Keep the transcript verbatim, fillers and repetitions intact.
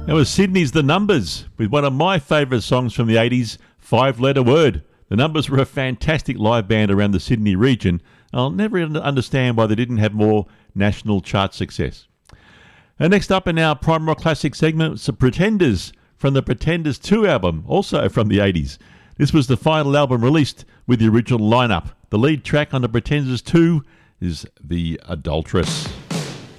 That was Sydney's The Numbers with one of my favourite songs from the eighties, Five Letter Word. The Numbers were a fantastic live band around the Sydney region. I'll never understand why they didn't have more national chart success. And next up in our Prime Rock Classic segment was The Pretenders from the Pretenders two album, also from the eighties. This was the final album released with the original lineup. The lead track on The Pretenders two is The Adulteress.